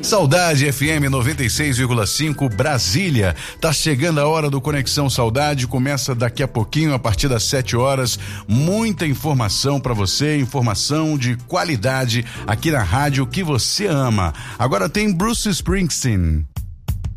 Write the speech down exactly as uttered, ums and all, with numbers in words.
Saudade F M noventa e seis vírgula cinco Brasília. Tá chegando a hora do Conexão Saudade, começa daqui a pouquinho, a partir das sete horas. Muita informação para você, informação de qualidade aqui na rádio que você ama. Agora tem Bruce Springsteen.